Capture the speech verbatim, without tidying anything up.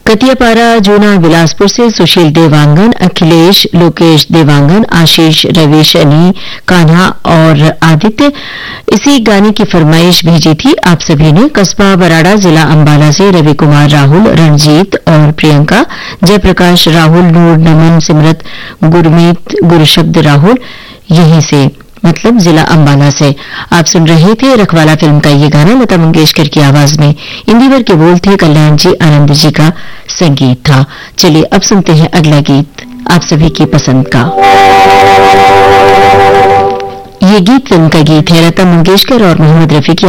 कतियापारा जूना बिलासपुर से सुशील देवांगन, अखिलेश, लोकेश देवांगन, आशीष, रवि, शनि, कान्हा और आदित्य इसी गाने की फरमाइश भेजी थी आप सभी ने। कस्बा बराड़ा जिला अंबाला से रवि कुमार, राहुल, रणजीत और प्रियंका, जयप्रकाश, राहुल, नूर, नमन, सिमरत, गुरमीत, गुरुशब्द, राहुल यहीं से मतलब जिला अंबाला से आप सुन रहे थे रखवाला फिल्म का ये गाना लता मंगेशकर की आवाज में। इंदिवर के बोल थे कल्याण जी आनंद जी का संगीत था। चलिए अब सुनते हैं अगला गीत आप सभी की पसंद का। ये गीत फिल्म का गीत है लता मंगेशकर और मोहम्मद रफी की